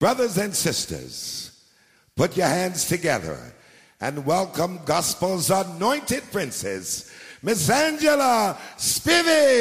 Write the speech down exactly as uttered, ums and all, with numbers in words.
Brothers and sisters, put your hands together and welcome Gospel's anointed princess, Miss Angela Spivey.